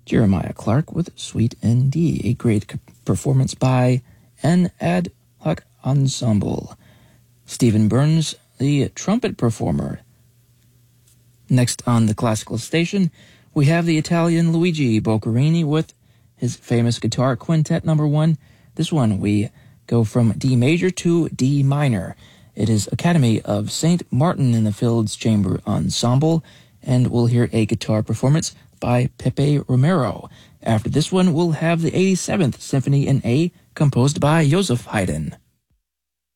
Jeremiah Clark with Sweet in D, a great performance by N. Ad Hoc Ensemble. Stephen Burns, the trumpet performer. Next on the classical station, we have the Italian Luigi Boccherini with his famous guitar quintet number 1. This one we go from D major to D minor. It is Academy of St. Martin in the Fields Chamber Ensemble, and we'll hear a guitar performance by Pepe Romero. After this one, we'll have the 87th Symphony in A, composed by Joseph Haydn.